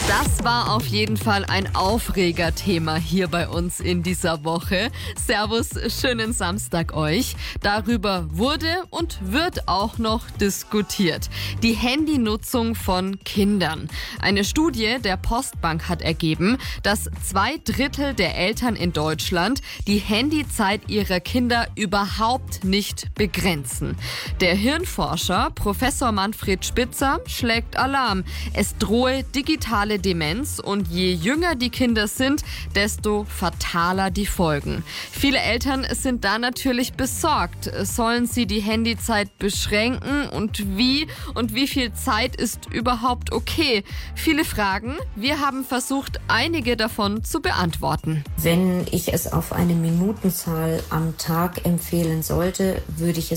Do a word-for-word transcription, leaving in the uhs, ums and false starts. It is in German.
Das war auf jeden Fall ein Aufregerthema hier bei uns in dieser Woche. Servus, schönen Samstag euch. Darüber wurde und wird auch noch diskutiert. Die Handynutzung von Kindern. Eine Studie der Postbank hat ergeben, dass zwei Drittel der Eltern in Deutschland die Handyzeit ihrer Kinder überhaupt nicht begrenzen. Der Hirnforscher Professor Manfred Spitzer schlägt Alarm. Es drohe digitale Demenz und je jünger die Kinder sind, desto fataler die Folgen. Viele Eltern sind da natürlich besorgt. Sollen sie die Handyzeit beschränken und wie und wie viel Zeit ist überhaupt okay? Viele Fragen. Wir haben versucht, einige davon zu beantworten. Wenn ich es auf eine Minutenzahl am Tag empfehlen sollte, würde ich es